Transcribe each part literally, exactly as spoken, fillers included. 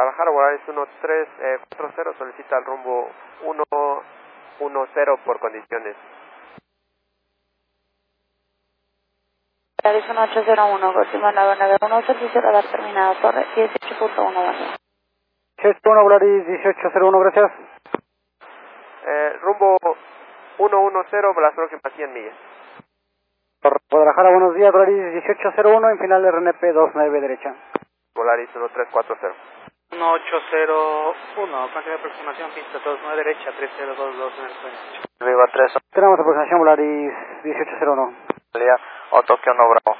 Guadalajara, Volaris uno tres cuatro cero, solicita el rumbo uno uno cero por condiciones. Volaris uno ocho cero uno, confirma la nueve uno, servicio radar terminado, torre dieciocho punto uno, buen día. dieciocho uno, Volaris dieciocho cero uno, gracias. Eh, rumbo uno uno cero, las próximas cien millas. Guadalajara, buenos días, Volaris dieciocho cero uno, en final R N P veintinueve derecha. Volaris uno tres cuatro cero. uno ocho cero uno, cantidad de aproximación, pista dos nueve derecha, tres cero dos dos en el sueño. Viva tres. Tenemos aproximación Volaris dieciocho cero uno. O Tokio no Bravo.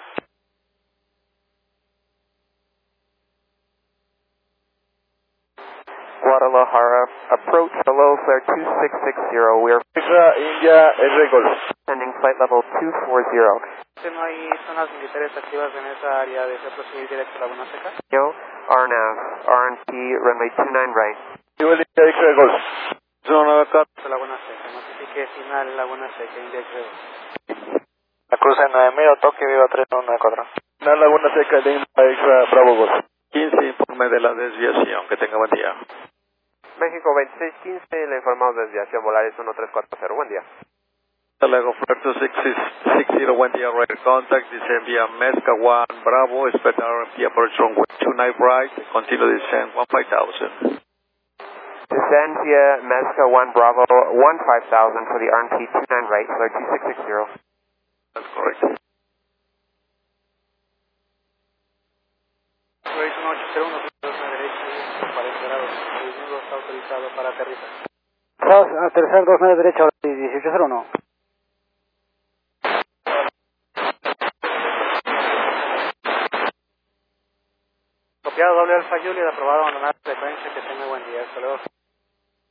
Guadalajara, approach below flare two six six zero, we are India, R Golf. sending flight level two four zero. ¿No hay zonas militares activas en esa área de proseguir directo a Laguna Seca? Yo, R N A V, R N P, runway two nine right. Viva India, R Golf. Zona acá. Laguna Seca, notifique final Laguna Seca, India creo. La cruce nueve mil, Tokio, Viva tres uno nueve cuatro. La Laguna Seca, India, Extra, Bravo Golf. quince, informe de la desviación, que tenga buen día. México veintiséis quince, le informamos de desviación Volaris uno tres cuatro cero, buen día. Luego Puerto seis sixty, buen día, radar contact, descend via Mezca one Bravo, expect R M P approach runway two nine right, continue descend one five thousand. Descend via Mezca one Bravo, one five thousand for the R N P two nine right, flare two six six zero. That's correct. Volaris uno ocho cero uno, dos nueve derecha, cuarenta grados, el desnudo está autorizado para aterrizar. Aterrizar dos nueve derecha, Volaris dieciocho cero uno. Copiado doble alfa Juliet, aprobado abandonar frecuencia, que tenga buen día, hasta luego.